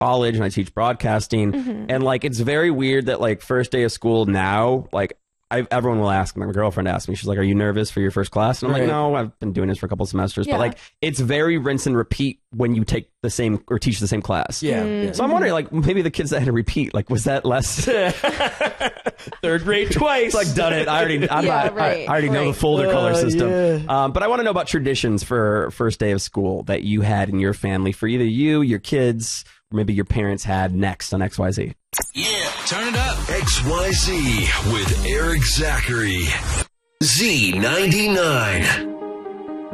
college and I teach broadcasting. And like, it's very weird that like first day of school now, like everyone will ask, my girlfriend asked me, she's like, are you nervous for your first class? And I'm like, no, I've been doing this for a couple of semesters. But like, it's very rinse and repeat when you take the same or teach the same class. So I'm wondering, like, maybe the kids that had to repeat, like, was that less? Third grade twice. It's like, done it. I already know the folder color system. But I want to know about traditions for first day of school that you had in your family for either you, your kids, or maybe your parents had next on XYZ. Yeah, turn it up. XYZ with Eric Zachary. Z99.